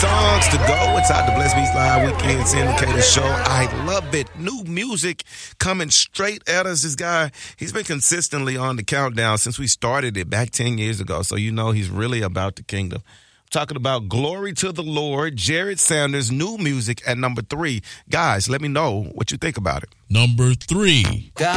songs to go inside the Bless Beats Live Weekend Syndicated Show. I love it. New music coming straight at us. This guy, he's been consistently on the countdown since we started it back 10 years ago. So you know he's really about the kingdom. Talking about Glory to the Lord, Jared Sanders, new music at number 3. Guys, let me know what you think about it. Number 3.